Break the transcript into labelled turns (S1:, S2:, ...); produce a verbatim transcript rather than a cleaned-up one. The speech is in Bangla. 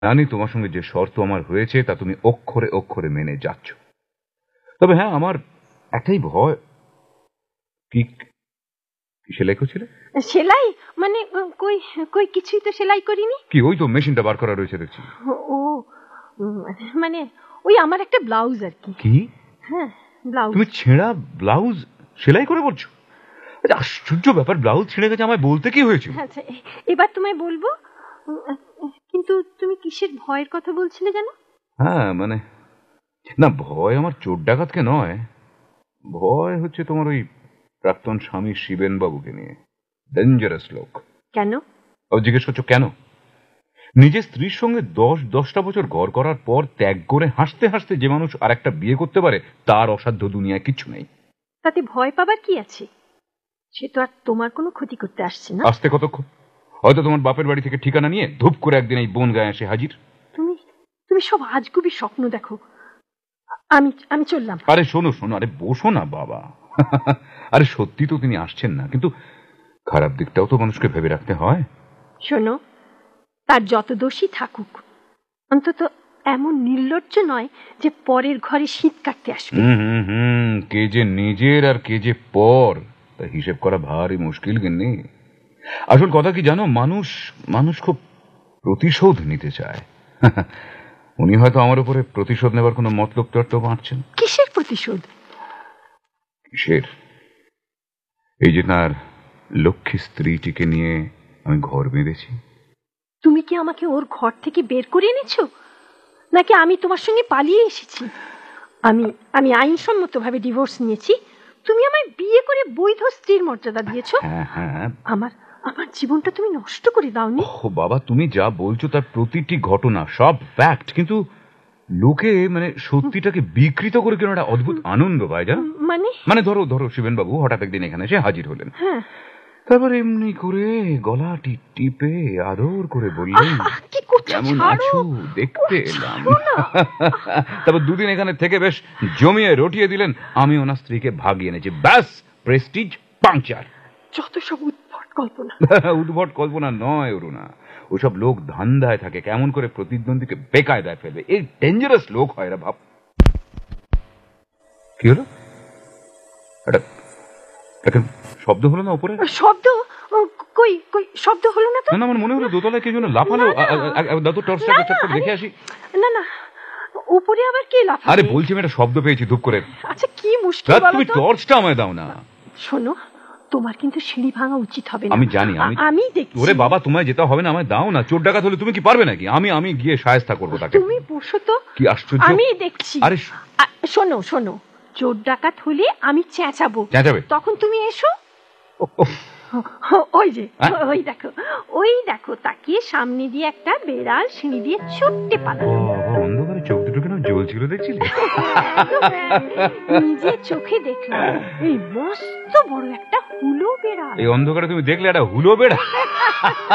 S1: জানি তোমার সঙ্গে যে শর্ত আমার হয়েছে তা তুমি অক্ষরে অক্ষরে মেনে যাচ্ছ। তবে হ্যাঁ, আমার একটাই ভয়। কি সেলাই করছিলে?
S2: সেলাই মানে কই কই কিছুই তো সেলাই করিনি।
S1: কি ওই তো মেশিনটা বার করা রয়েছে দেখছি।
S2: ও মানে ওই আমার একটা ব্লাউজ আর কি।
S1: কি?
S2: হ্যাঁ ব্লাউজ।
S1: তুমি ছেঁড়া ব্লাউজ সেলাই করে বলছো? আশ্চর্য ব্যাপার, ব্লাউজ ছিঁড়ে গেছে, আমায় বলতে কি হয়েছে?
S2: আচ্ছা এবার তোমায় বলবো, কিন্তু তুমি কিসের ভয়ের কথা বলছিলে জানো?
S1: হ্যাঁ মানে না, ভয় আমার চোর ডাকাতকে নয়, ভয় হচ্ছে তোমার ওই প্রাক্তন স্বামী শিবেন বাবুকে নিয়ে। ডেঞ্জারাস লোক।
S2: কেন?
S1: ও জিজ্ঞেস করছো কেন? নিজের স্ত্রীর সঙ্গে দশ দশটা বছর ঘর করার পর ত্যাগ করে হাসতে হাসতে যে মানুষ আর একটা বিয়ে করতে পারে তার অসাধ্য দুনিয়ায় কিচ্ছু নেই।
S2: তাতে ভয় পাবার কি আছে? সে তো আর তোমার কোনো ক্ষতি করতে আসছে না।
S1: আসতে কতক্ষণ? হয়তো তোমার বাপের বাড়ি থেকে ঠিকানা নিয়ে ধূপ করে একদিন এই বন গায়ে এসে হাজির।
S2: তুমি তুমি সব আজগুবি স্বপ্ন দেখো। আমি আমি চললাম।
S1: আরে শোনো শোনো, আরে বসো না বাবা। আরে সত্যি তো তিনি আসছেন না, কিন্তু খারাপ দিকটাও তো মানুষকে ভেবে রাখতে হয়।
S2: শোনো, তার যত দোষী থাকুক, অন্তত এমন নির্লজ্জ নয় যে পরের ঘরে শীত কাটতে আসবে।
S1: হুম হুম কে যে নিজের আর কে যে পর তা হিসেব করা ভারী মুশকিল। কিন্তু আসল কথা কি জানো, মানুষ মানুষ খুব প্রতিশোধ নিতে চায়। উনি হয়তো আমার উপরে প্রতিশোধ নেবার কোনো মতলব তত্ত্ব বাঁটছেন।
S2: কিসের প্রতিশোধ?
S1: কিসের? এই যে তার লক্ষ্মী স্ত্রীটিকে নিয়ে আমি ঘর বেঁধেছি।
S2: তুমি কি আমাকে ওর ঘর থেকে বের করে এনেছো, নাকি আমি তোমার সঙ্গে পালিয়ে এসেছি? আমি আমি আইনসম্মত ভাবে ডিভোর্স নিয়েছি, তুমি আমায় বিয়ে করে বৈধ স্ত্রীর মর্যাদা দিয়েছো।
S1: হ্যাঁ হ্যাঁ,
S2: আমার আমার জীবনটা তুমি নষ্ট করে দাওনি।
S1: ও বাবা, তুমি যা বলছো তার প্রতিটি ঘটনা সব ফ্যাক্ট, কিন্তু লোকে মানে সত্যিটাকে বিকৃত করে কেন একটা অদ্ভুত আনন্দ পায় জানো।
S2: মানে
S1: মানে ধরো ধরো শিবেন বাবু হঠাৎ একদিন এখানে এসে হাজির হলেন।
S2: হ্যাঁ,
S1: তারপর এমনি করে গলা টিপে আদর করে বললেন, কেমন আছো, দেখতে এলাম। তারপর দুদিন এখানে থেকে বেশ জমিয়ে রটিয়ে দিলেন, আমি ওনার স্ত্রীকে ভাগিয়ে এনেছি, ব্যাস প্রেস্টিজ পাংচার।
S2: যত সব উদ্ভট কল্পনা।
S1: উদ্ভট কল্পনা নয় অরুণা, ওসব লোক ধান্দায় থাকে কেমন করে প্রতিদ্বন্দ্বীকে বেকায়দায় ফেলবে। এই ডেঞ্জারাস লোক হয় এরা। ভাব কি হলো? এটা শব্দ হলো না উপরে?
S2: শব্দ? কই কই শব্দ হলো না তো।
S1: না আমার মনে হলো দোতলায় কে যেন লাফালো। দাদু টর্চটা চেক করে দেখে আসি।
S2: না না, উপরে আবার কে লাফালো?
S1: আরে বলছি আমি একটা শব্দ পেয়েছি ধুপ করে।
S2: আচ্ছা কি মুশকিল বলো তো।
S1: তুমি টর্চটা আমায় দাও না।
S2: শোনো, তোমার কিন্তু সিঁড়ি ভাঙা উচিত হবে না।
S1: আমি জানি, আমি
S2: আমি দেখছি।
S1: ওরে বাবা, তোমায় যেতে হবে না, আমায় দাও না। চোর ডাকাত হলে তুমি কি পারবে নাকি? আমি আমি গিয়ে শায়েস্তা করব তাকে।
S2: তুমি বসো তো।
S1: কি আশ্চর্য।
S2: আমি দেখছি।
S1: আরে
S2: শোনো শোনো, চোর ডাকাত হলে আমি চেঁচাবো,
S1: চেঁচাবে?
S2: তখন তুমি এসো। ওই যে ওই দেখো, ওই দেখো তাকিয়ে সামনে দিয়ে একটা বেড়াল সিঁড়ি দিয়ে ছুটতে পালালো।
S1: অন্ধকারে চোখ দুটো কেন জ্বলছিল দেখছিলে?
S2: নিজে চোখে দেখলাম, এই মস্ত বড় একটা হুলো বেড়াল।
S1: এই অন্ধকারে তুমি দেখলে একটা হুলো বেড়াল?